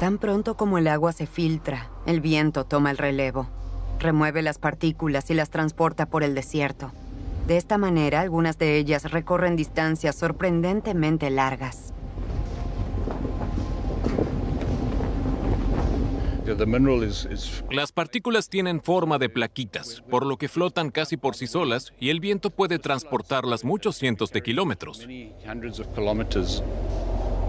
Tan pronto como el agua se filtra, el viento toma el relevo. Remueve las partículas y las transporta por el desierto. De esta manera, algunas de ellas recorren distancias sorprendentemente largas. Las partículas tienen forma de plaquitas, por lo que flotan casi por sí solas y el viento puede transportarlas muchos cientos de kilómetros.